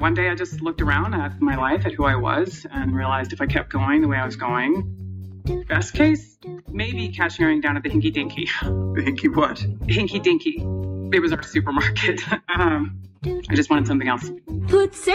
One day I just looked around at my life, at who I was, and realized if I kept going the way I was going, best case, maybe cashiering down at the Hinky Dinky. The Hinky what? Hinky Dinky. It was our supermarket. I just wanted something else. Put